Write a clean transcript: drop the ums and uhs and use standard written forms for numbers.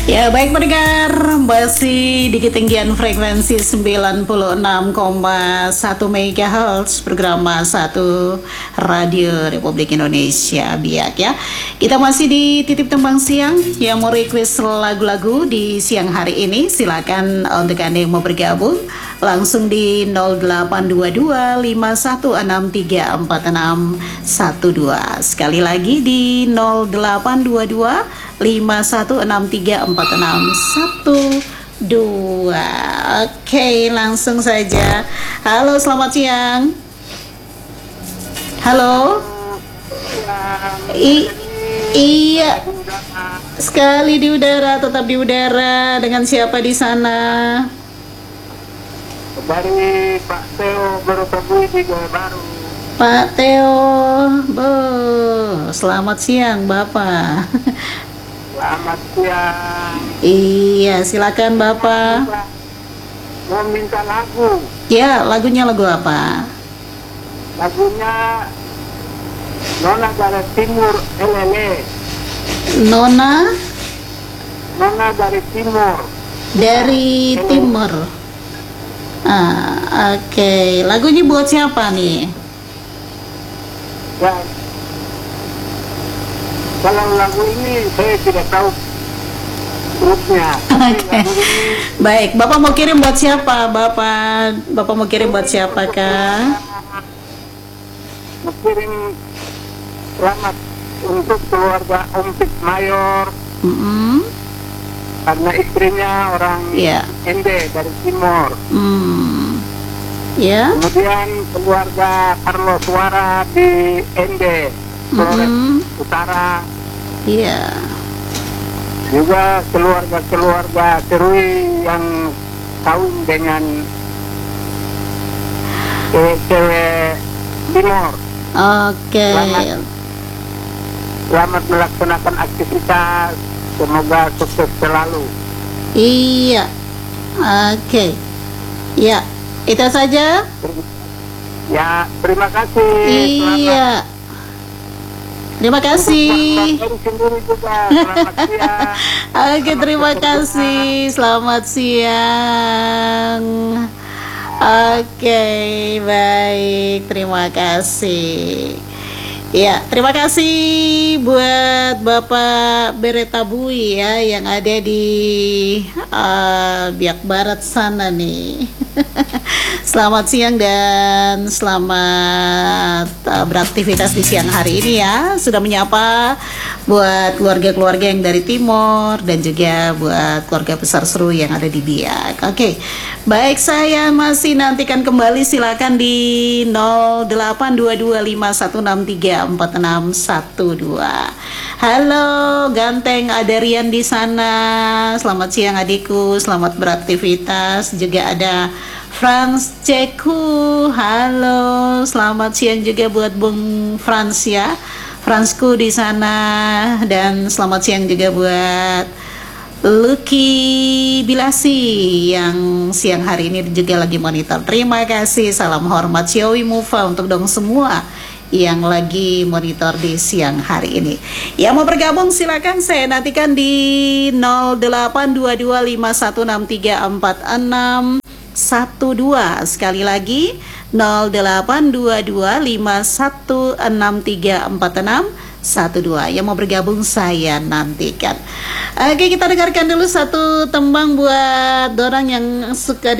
Ya, baik pendengar, masih di ketinggian frekuensi 96,1 MHz program satu Radio Republik Indonesia Biak ya. Kita masih di titip tembang siang. Yang mau request lagu-lagu di siang hari ini, silakan untuk Anda yang mau bergabung langsung di 082251634612. Sekali lagi di 082251634612. Oke, langsung saja. Halo, selamat siang. Halo. Iya. Sekali di udara, tetap di udara. Dengan siapa di sana? Dari Pak Teo Bertabui di Gaya Baru. Pak Teo, selamat siang Bapak. Selamat siang. Iya, silakan Bapak. Mau minta lagu. Ya, lagunya lagu apa? Lagunya Nona dari Timur Elele. Nona dari Timur. dari Timur. Oke. Lagunya buat siapa nih? Ya, kalau lagu ini saya tidak tahu grupnya. Oke. Baik, Bapak mau kirim buat siapa? Bapak mau kirim buat siapa kah? Mau kirim selamat untuk keluarga Om Pik Mayor. Karena istrinya orang Ende dari Timur. Ya. Kemudian keluarga Carlos Suara di Ende, Flores Utara. Iya. Juga keluarga Serui yang kawin dengan cewek Timur. Oke. Selamat melaksanakan aktivitas. Semoga sukses selalu. Iya. Oke. Ya, itu saja. Ya, terima kasih. Iya. Terima kasih. Selamat siang. Oke, terima kasih. Selamat siang. Oke, baik. Terima kasih. Ya, terima kasih buat Bapak Bertabui ya yang ada di Biak Barat sana nih. Selamat siang dan selamat beraktivitas di siang hari ini ya. Sudah menyapa buat keluarga-keluarga yang dari Timur dan juga buat keluarga besar Seru yang ada di Biak. Oke, baik, saya masih nantikan kembali, silakan di 082251634612. Halo ganteng, ada Rian di sana. Selamat siang adikku, selamat beraktivitas. Juga ada Frans Ceku. Halo, selamat siang juga buat Bung Frans ya. Fransku di sana, dan selamat siang juga buat Lucky Bilasi yang siang hari ini juga lagi monitor. Terima kasih, salam hormat Xiaowi Mufa untuk dong semua yang lagi monitor di siang hari ini. Yang mau bergabung silakan, saya nantikan di 082251634612. Sekali lagi 082251634612. Yang mau bergabung saya nantikan. Oke, kita dengarkan dulu satu tembang buat orang yang suka